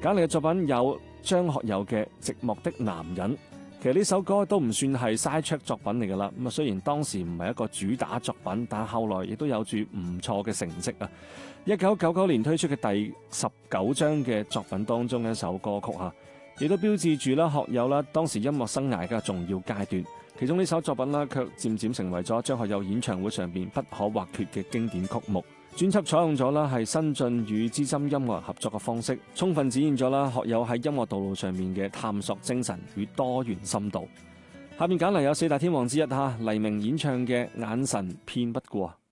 揀嚟嘅作品有張學友嘅《寂寞的男人》。其實呢首歌都唔算係 side track 作品嚟㗎啦。咁啊，雖然當時唔係一個主打作品，但後來亦都有住唔錯嘅成績啊。1999年推出嘅第19張嘅作品當中嘅一首歌曲啊，亦都標誌住啦學友啦當時音樂生涯嘅重要階段。其中呢首作品啦，卻漸漸成為咗張學友演唱會上邊不可或缺嘅經典曲目。專輯採用咗啦係新晉與資深音樂人合作嘅方式，充分展現咗啦學友喺音樂道路上面嘅探索精神與多元深度。下面揀嚟有四大天王之一黎明演唱嘅《眼神騙不過》。